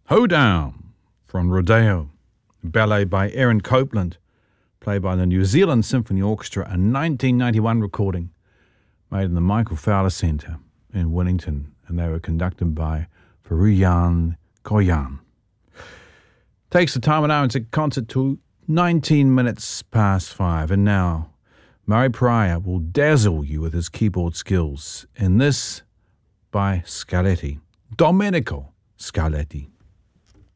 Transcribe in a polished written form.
Hoedown from Rodeo, ballet by Aaron Copland, played by the New Zealand Symphony Orchestra, a 1991 recording made in the Michael Fowler Centre in Wellington, and they were conducted by Faruyan Koyan. Takes the time now into concert to 19 minutes past 5, and now Murray Pryor will dazzle you with his keyboard skills in this by Scarlatti, Domenico Scarlatti.